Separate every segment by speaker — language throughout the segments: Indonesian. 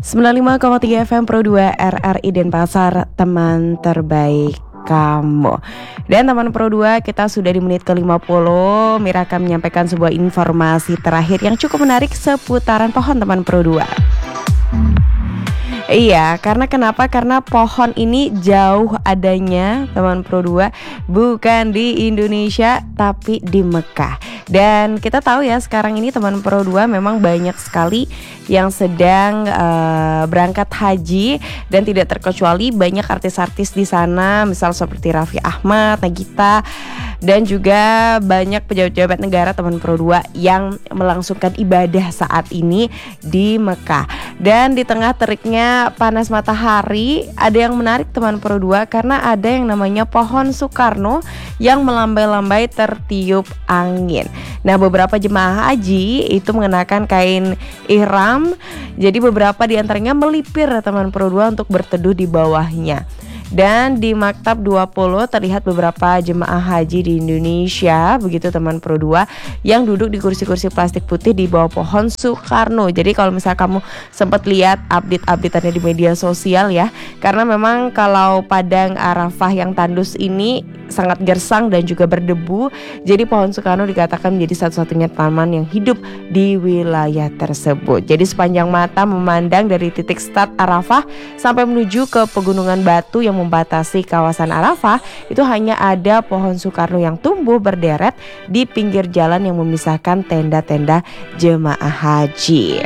Speaker 1: 95,3 FM Pro 2 RRI Denpasar, teman terbaik kamu. Dan teman Pro 2, kita sudah di menit ke-50. Mira akan menyampaikan sebuah informasi terakhir yang cukup menarik seputaran pohon teman Pro 2. Iya, karena kenapa? Karena pohon ini jauh adanya teman Pro 2, bukan di Indonesia tapi di Mekah. Dan kita tahu ya, sekarang ini teman Pro 2 memang banyak sekali yang sedang berangkat haji, dan tidak terkecuali banyak artis-artis di sana, misal seperti Raffi Ahmad, Nagita, dan juga banyak pejabat-pejabat negara teman Pro 2 yang melangsungkan ibadah saat ini di Mekah. Dan di tengah teriknya panas matahari, ada yang menarik teman Pro 2 karena ada yang namanya pohon Soekarno yang melambai-lambai tertiup angin. Nah, beberapa jemaah haji itu mengenakan kain ihram, jadi beberapa di antaranya melipir teman Pro 2 untuk berteduh di bawahnya. Dan di Maktab 20 terlihat beberapa jemaah haji di Indonesia, begitu teman Pro 2, yang duduk di kursi-kursi plastik putih di bawah pohon Soekarno. Jadi kalau misalnya kamu sempat lihat update-updateannya di media sosial ya, karena memang kalau padang Arafah yang tandus ini sangat gersang dan juga berdebu, jadi pohon Soekarno dikatakan menjadi satu-satunya taman yang hidup di wilayah tersebut. Jadi sepanjang mata memandang dari titik start Arafah sampai menuju ke pegunungan Batu yang membatasi kawasan Arafah, itu hanya ada pohon Soekarno yang tumbuh berderet di pinggir jalan yang memisahkan tenda-tenda jemaah haji.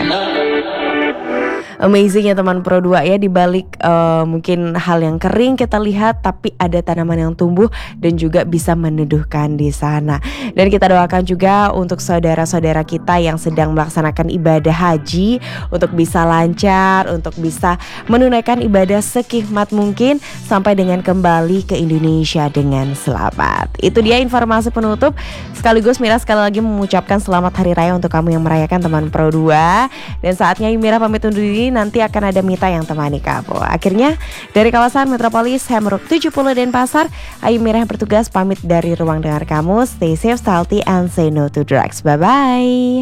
Speaker 1: Amazing ya teman Pro 2 ya, dibalik mungkin hal yang kering kita lihat, tapi ada tanaman yang tumbuh dan juga bisa meneduhkan di sana. Dan kita doakan juga untuk saudara-saudara kita yang sedang melaksanakan ibadah haji untuk bisa lancar, untuk bisa menunaikan ibadah sekikmat mungkin sampai dengan kembali ke Indonesia dengan selamat. Itu dia informasi penutup, sekaligus Mira sekali lagi mengucapkan selamat Hari Raya untuk kamu yang merayakan teman Pro 2. Dan saatnya Mira pamit undur diri, nanti akan ada Mita yang temani kamu. Akhirnya dari kawasan Metropolis Hemruk 70 Denpasar, Ayu Mira yang bertugas pamit dari ruang dengar kamu. Stay safe, healthy, and say no to drugs. Bye-bye.